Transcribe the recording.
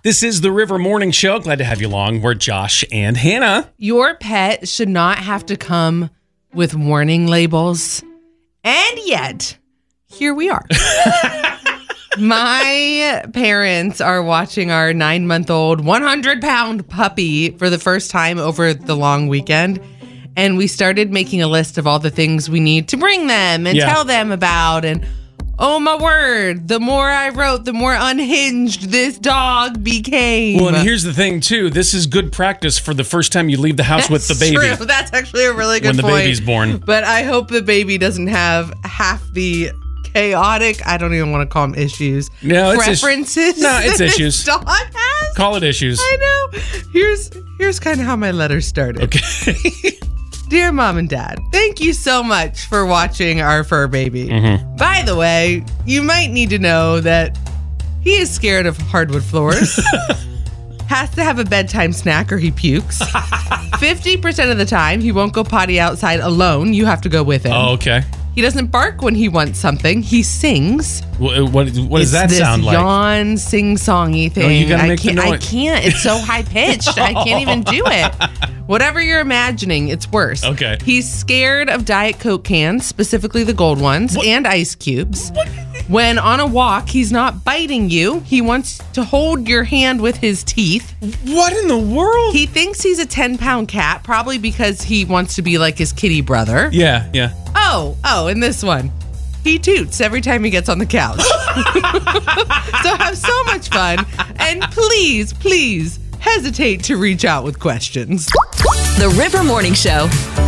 This is the River Morning Show. Glad to have you along. We're Josh and Hannah. Your pet should not have to come with warning labels. And yet, here we are. My parents are watching our 9-month-old 100-pound puppy for the first time over the long weekend. And we started making a list of all the things we need to bring them and tell them about. And oh my word, the more I wrote, the more unhinged this dog became. Well, and here's the thing, too. This is good practice for the first time you leave the house with the baby. True. That's actually a really good point. When the baby's born. But I hope the baby doesn't have half the chaotic, I don't even want to call them issues, preferences. It's issues. Dog has. Call it issues. I know. Here's kind of how my letter started. Okay. Dear Mom and Dad, thank you so much for watching our fur baby. Mm-hmm. By the way, you might need to know that he is scared of hardwood floors, has to have a bedtime snack or he pukes. 50% of the time, he won't go potty outside alone. You have to go with him. Oh, okay. He doesn't bark when he wants something. He sings. What does that sound like? It's this yawn, sing-songy thing. Oh, you gotta make the noise. I can't. It's so high-pitched. I can't even do it. Whatever you're imagining, it's worse. Okay. He's scared of Diet Coke cans, specifically the gold ones, and ice cubes. What? When on a walk, he's not biting you. He wants to hold your hand with his teeth. What in the world? He thinks he's a 10-pound cat, probably because he wants to be like his kitty brother. Yeah. Oh, and this one. He toots every time he gets on the couch. So have so much fun. And please hesitate to reach out with questions. The River Morning Show.